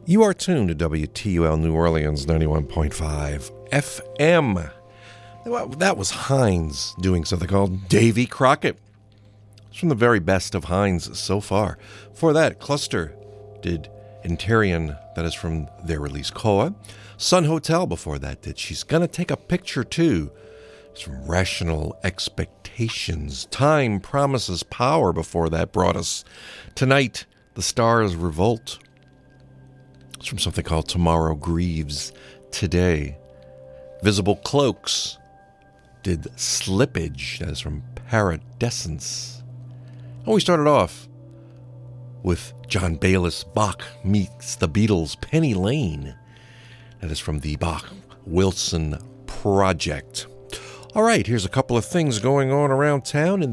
You are tuned to WTUL New Orleans 91.5 FM. Well, that was Hines doing something called Davy Crockett. It's from the very best of Hines so far. For that, Cluster did Interion, that is from their release Koa. Sun Hotel before that did She's Gonna Take a Picture Too. It's from Rational Expectations. Time Promises Power before that brought us Tonight, The Stars Revolt. It's from something called Tomorrow Grieves Today. Visible Cloaks did Slippage. That is from Paradescence. And we started off with John Baylis, Bach meets the Beatles, Penny Lane. That is from the Bach-Wilson Project. All right, here's a couple of things going on around town.